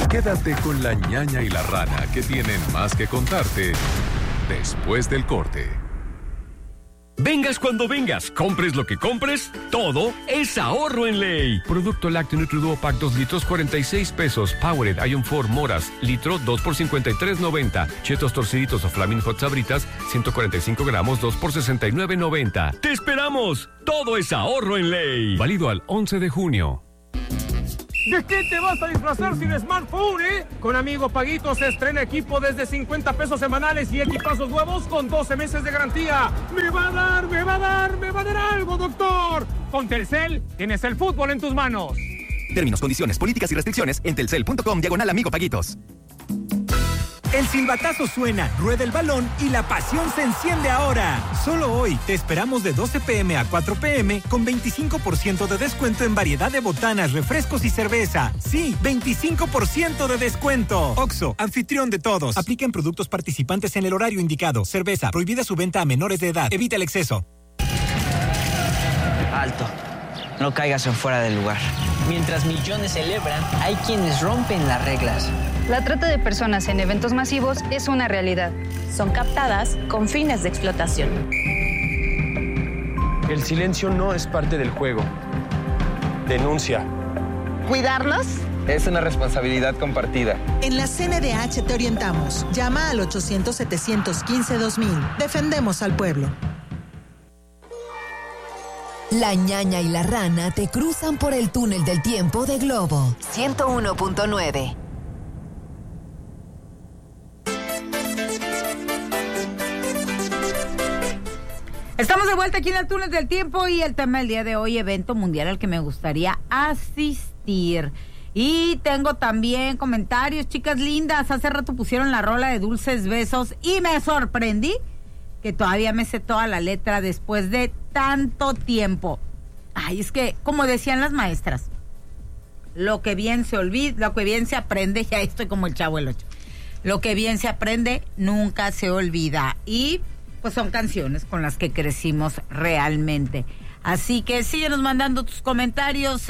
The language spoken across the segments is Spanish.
Quédate con la ñaña y la rana, que tienen más que contarte después del corte. Vengas cuando vengas, compres lo que compres, todo es ahorro en Ley. Producto lácteo Nutriduo Pack 2 litros, 46 pesos. Powered Iron 4 Moras, litro, 2 por 53.90. Chetos torciditos o Flaming Hot Sabritas, 145 gramos, 2 por 69.90. ¡Te esperamos! Todo es ahorro en Ley. Válido al 11 de junio. ¿De qué te vas a disfrazar sin smartphone, Con Amigo Paguito se estrena equipo desde 50 pesos semanales y equipazos nuevos con 12 meses de garantía. ¡Me va a dar algo, doctor! Con Telcel tienes el fútbol en tus manos. Términos, condiciones, políticas y restricciones en telcel.com/Amigo Paguitos. El silbatazo suena, rueda el balón y la pasión se enciende ahora. Solo hoy te esperamos de 12 p.m. a 4 p.m. con 25% de descuento en variedad de botanas, refrescos y cerveza. Sí, 25% de descuento. Oxxo, anfitrión de todos. Aplica en productos participantes en el horario indicado. Cerveza, prohibida su venta a menores de edad. Evita el exceso. Alto. No caigas en fuera del lugar. Mientras millones celebran, hay quienes rompen las reglas. La trata de personas en eventos masivos es una realidad. Son captadas con fines de explotación. El silencio no es parte del juego. Denuncia. ¿Cuidarlos? Es una responsabilidad compartida. En la CNDH te orientamos. Llama al 800-715-2000. Defendemos al pueblo. La ñaña y la rana te cruzan por el túnel del tiempo de Globo 101.9. Estamos de vuelta aquí en el túnel del tiempo y el tema del día de hoy, evento mundial al que me gustaría asistir. Y tengo también comentarios, chicas lindas. Hace rato pusieron la rola de Dulces Besos y me sorprendí que todavía me sé toda la letra después de tanto tiempo. Ay, es que, como decían las maestras, lo que bien se olvida, lo que bien se aprende, ya estoy como el Chavo el 8. Lo que bien se aprende nunca se olvida. Y pues son canciones con las que crecimos realmente. Así que síguenos mandando tus comentarios,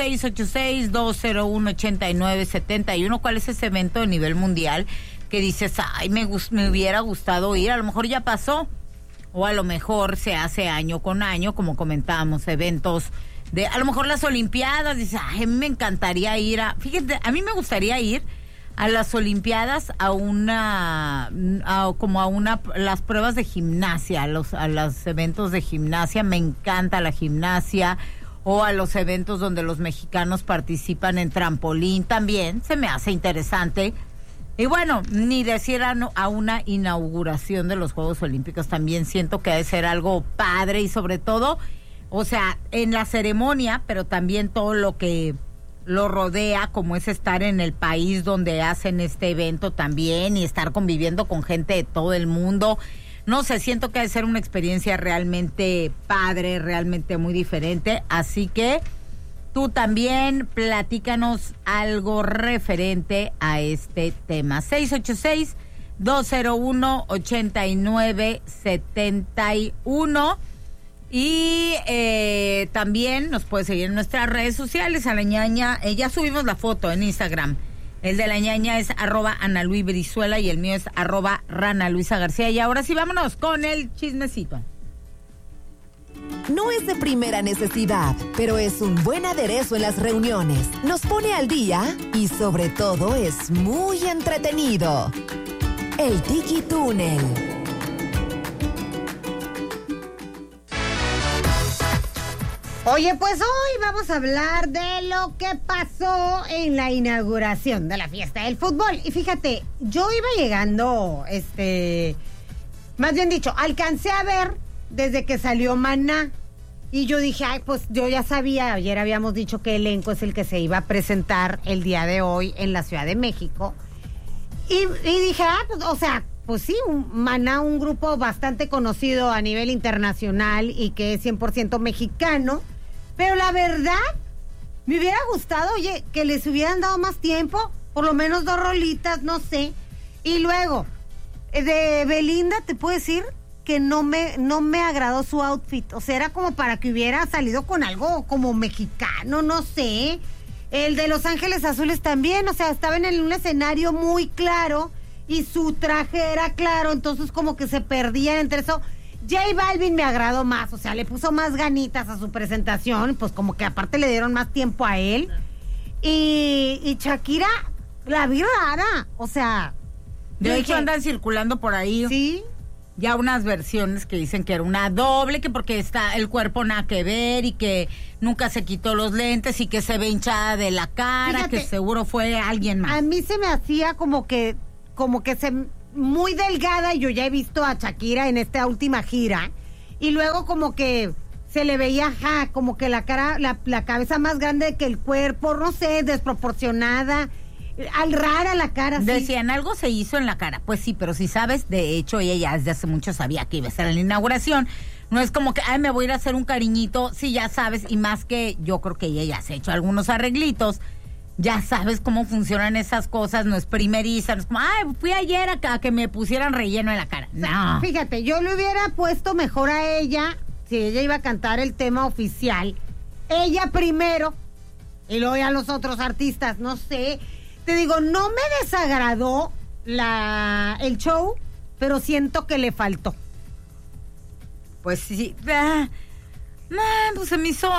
686-201-8971. ¿Cuál es ese evento a nivel mundial que dices, ay, me hubiera gustado ir? A lo mejor ya pasó, o a lo mejor se hace año con año, como comentábamos, eventos de, a lo mejor las Olimpiadas, dices, ay, me encantaría ir fíjate, a mí me gustaría ir a las Olimpiadas las pruebas de gimnasia, a los eventos de gimnasia. Me encanta la gimnasia, o a los eventos donde los mexicanos participan en trampolín, también se me hace interesante. Y bueno, ni decir a una inauguración de los Juegos Olímpicos, también siento que ha de ser algo padre, y sobre todo, o sea, en la ceremonia, pero también todo lo que lo rodea, como es estar en el país donde hacen este evento también, y estar conviviendo con gente de todo el mundo. No sé, siento que ha de ser una experiencia realmente padre, realmente muy diferente. Así que tú también platícanos algo referente a este tema. 686-201-8971. Y también nos puedes seguir en nuestras redes sociales. A la ñaña, ya subimos la foto en Instagram. El de la ñaña es @AnaLuisBrizuela y el mío es @RanaLuisaGarcía. Y ahora sí, vámonos con el chismecito. No es de primera necesidad, pero es un buen aderezo en las reuniones. Nos pone al día y sobre todo es muy entretenido. El Tiki Túnel. Oye, pues hoy vamos a hablar de lo que pasó en la inauguración de la fiesta del fútbol. Y fíjate, yo iba llegando, más bien dicho, alcancé a ver desde que salió Maná. Y yo dije, ay, pues yo ya sabía, ayer habíamos dicho que Elenco es el que se iba a presentar el día de hoy en la Ciudad de México. Y dije, pues, o sea, pues sí, Maná, un grupo bastante conocido a nivel internacional y que es 100% mexicano. Pero la verdad, me hubiera gustado, oye, que les hubieran dado más tiempo, por lo menos 2 rolitas, no sé. Y luego, de Belinda, te puedo decir que no me agradó su outfit. O sea, era como para que hubiera salido con algo como mexicano, no sé. El de Los Ángeles Azules también, o sea, estaban en un escenario muy claro y su traje era claro, entonces como que se perdían entre eso. J Balvin me agradó más, o sea, le puso más ganitas a su presentación, pues como que aparte le dieron más tiempo a él. Y Shakira, la vi rara, o sea... De hecho andan circulando por ahí. Sí. Ya unas versiones que dicen que era una doble, que porque está el cuerpo nada que ver y que nunca se quitó los lentes y que se ve hinchada de la cara. Fíjate, que seguro fue alguien más. A mí se me hacía como que muy delgada, y yo ya he visto a Shakira en esta última gira, y luego como que se le veía como que la cara, la cabeza más grande que el cuerpo, no sé, desproporcionada. Rara la cara. Decían, sí, algo se hizo en la cara. Pues sí, pero si sabes, de hecho ella ya desde hace mucho sabía que iba a estar en la inauguración. No es como que, me voy a ir a hacer un cariñito. Sí, ya sabes, y más que yo creo que ella ya se ha hecho algunos arreglitos. Ya sabes cómo funcionan esas cosas, no es primeriza, no es como, fui ayer a que me pusieran relleno en la cara. No. Fíjate, yo le hubiera puesto mejor a ella, si ella iba a cantar el tema oficial, ella primero, y luego ya los otros artistas, no sé. Te digo, no me desagradó el show, pero siento que le faltó. Pues sí, pues se me hizo...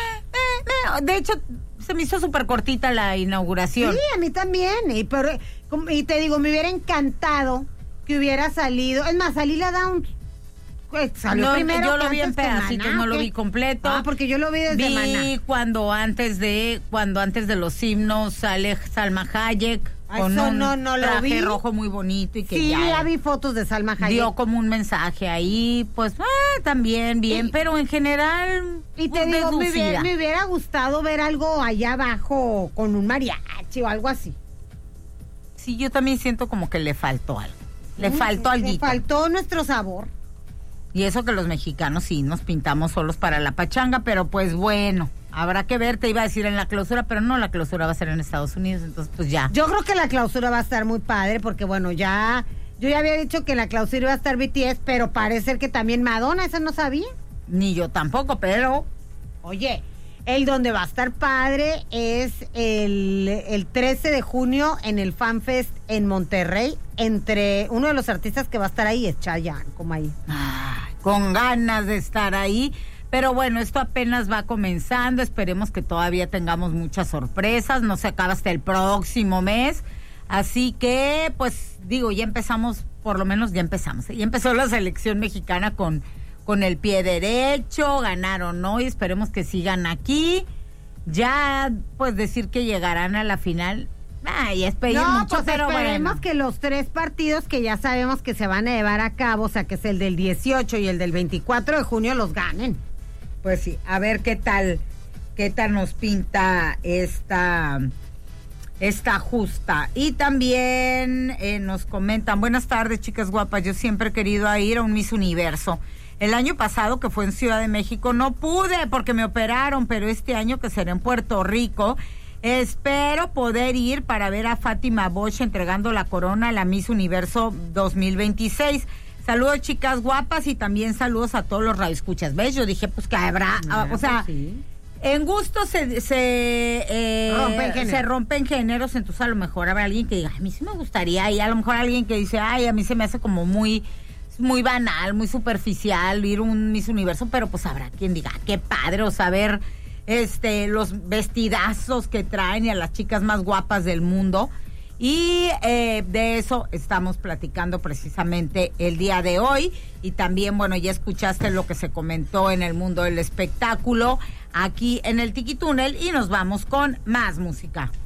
de hecho, se me hizo súper cortita la inauguración. Sí, a mí también. Y te digo, me hubiera encantado que hubiera salido... Es más, salí la Down... Salió primero, yo lo vi en pedacitos, no lo vi completo. Porque yo lo vi desde Maná. Vi cuando antes de los himnos sale Salma Hayek con un traje rojo muy bonito y que sí, ya vi fotos de Salma Hayek. Dio como un mensaje ahí, pues también bien, pero en general y te digo, me hubiera gustado ver algo allá abajo con un mariachi o algo así. Sí, yo también siento como que le faltó algo. Le faltó algo. Le faltó nuestro sabor. Y eso que los mexicanos sí nos pintamos solos para la pachanga, pero pues bueno, habrá que ver, te iba a decir en la clausura, pero no, la clausura va a ser en Estados Unidos, entonces pues ya. Yo creo que la clausura va a estar muy padre, porque bueno, yo ya había dicho que en la clausura iba a estar BTS, pero parece ser que también Madonna, ¿esa no sabía? Ni yo tampoco, pero... Oye, el donde va a estar padre es el 13 de junio en el FanFest en Monterrey. Entre uno de los artistas que va a estar ahí es Chayanne, como ahí. Con ganas de estar ahí. Pero bueno, esto apenas va comenzando. Esperemos que todavía tengamos muchas sorpresas. No se acaba hasta el próximo mes. Así que, pues, digo, ya empezamos, por lo menos ya empezamos. Ya empezó la selección mexicana con el pie derecho, ganaron hoy, esperemos que sigan aquí. Ya, pues decir que llegarán a la final, y es pedir mucho, pues pero esperemos que los 3 partidos que ya sabemos que se van a llevar a cabo, o sea, que es el del 18 y el del 24 de junio, los ganen. Pues sí, a ver qué tal nos pinta esta justa. Y también nos comentan, buenas tardes, chicas guapas, yo siempre he querido ir a un Miss Universo. El año pasado, que fue en Ciudad de México, no pude porque me operaron, pero este año, que será en Puerto Rico, espero poder ir para ver a Fátima Bosch entregando la corona a la Miss Universo 2026. Saludos, chicas guapas, y también saludos a todos los radioescuchas. ¿Ves? Yo dije, pues que habrá, o sea, sí. En gusto se rompen géneros, entonces a lo mejor habrá alguien que diga, a mí sí me gustaría, y a lo mejor alguien que dice, a mí se me hace como muy banal, muy superficial ir un Miss Universo, pero pues habrá quien diga, qué padre, o saber los vestidazos que traen y a las chicas más guapas del mundo. Y de eso estamos platicando precisamente el día de hoy. Y también, bueno, ya escuchaste lo que se comentó en el mundo del espectáculo aquí en el Tiki Túnel, y nos vamos con más música.